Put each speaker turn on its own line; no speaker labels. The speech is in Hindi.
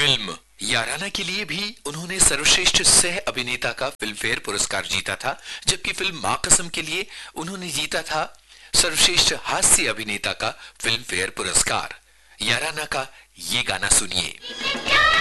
फिल्म याराना के लिए भी उन्होंने सर्वश्रेष्ठ सह अभिनेता का फिल्मफेयर पुरस्कार जीता था, जबकि फिल्म मां कसम के लिए उन्होंने जीता था सर्वश्रेष्ठ हास्य अभिनेता का फिल्मफेयर पुरस्कार। याराना का ये गाना सुनिए।